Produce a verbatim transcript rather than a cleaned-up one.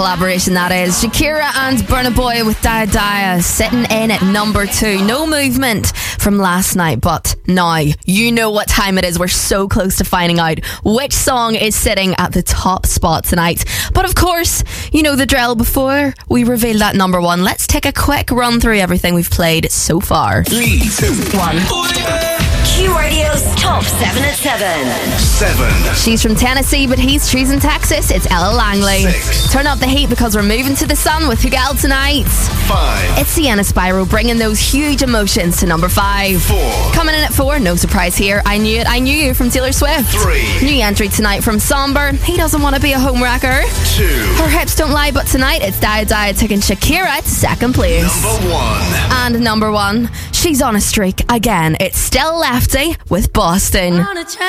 Collaboration, that is. Shakira and Burna Boy with Dia Dia sitting in at number two. No movement from last night, but now you know what time it is. We're so close to finding out which song is sitting at the top spot tonight. But of course, you know the drill. Before we reveal that number one, let's take a quick run through everything we've played so far. Three, two, one. Q Radio's top seven at seven. Seven. She's from Tennessee, but he's trees in Texas. It's Ella Langley. Six. Turn up the heat because we're moving to the sun with Hugel tonight. Five. It's Sienna Spyro bringing those huge emotions to number five. Four. Coming in at four, no surprise here. I Knew It, I Knew You from Taylor Swift. Three. New entry tonight from Somber. He doesn't want to be a homewrecker. Two. Her hips don't lie, but tonight it's Dia Dia taking Shakira to second place. Number one. And number one, she's on a streak again. It's still Lefty with Boston.